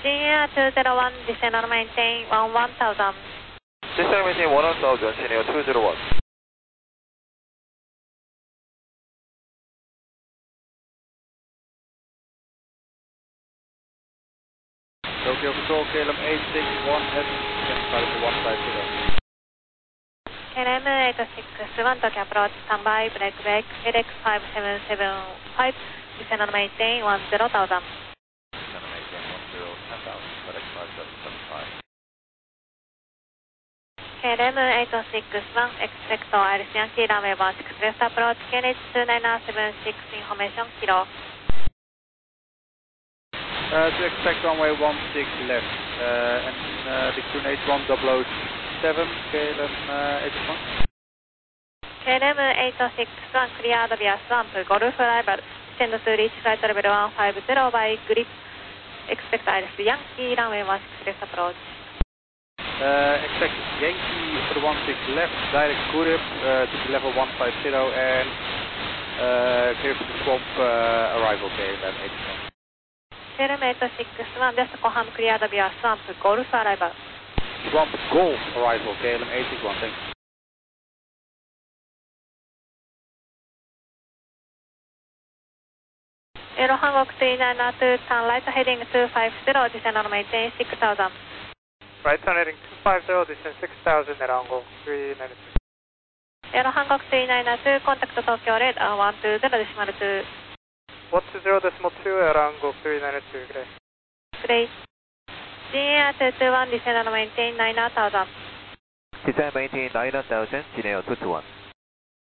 GAR 201, descend on maintain 1000. Descend on maintain 1000, Cineo 201. Tokyo Control, KLM 861, heading 150. KLM 861, Tokyo approach, standby, brake, FedEx 5775, descend on maintain 10,000. Descend on maintain 10,000, FedEx 5775. KLM 861, expect Iris Yankee, runway 16 left approach, KNH 2976, information, kilo. To expect runway 16 left, and the QNH 1007, KLM 861. KLM 861, cleared via swamp, Golf arrival, descend to reach flight level 150 by grip, expect Iris Yankee, runway 16 left approach. Expect Yankee for the 16 left, direct grip to level 150 and clear for the swamp arrival, KLM 861. KLM 861, just confirm cleared via swamp, Golf arrival. Swamp Golf arrival, KLM 861, thanks. Aero Hangok 3992, turn right heading 250, descend on maintain 6000. Right turn heading 250, descend 6000 at Hangok 392. Aero Hangok 3992, contact Tokyo radar 120.2. 120.2 at Hangok 392, great. Great. GAR 221, descend on maintain 9000. Descend maintain 9000, Cineo 221.